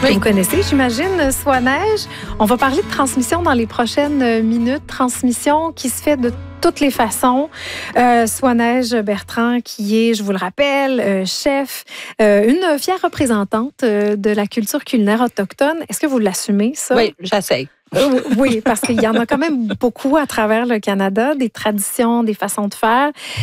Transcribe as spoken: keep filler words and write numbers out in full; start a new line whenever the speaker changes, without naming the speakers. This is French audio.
que vous connaissez, j'imagine, Soi Neige. On va parler de transmission dans les prochaines minutes. Transmission qui se fait de toutes les façons. Euh, Soi Neige Bertrand, qui est, je vous le rappelle, euh, chef, euh, une fière représentante euh, de la culture culinaire autochtone. Est-ce que vous l'assumez, ça?
Oui, j'essaie.
Euh, oui, parce qu'il y en a quand même beaucoup à travers le Canada, des traditions, des façons de faire.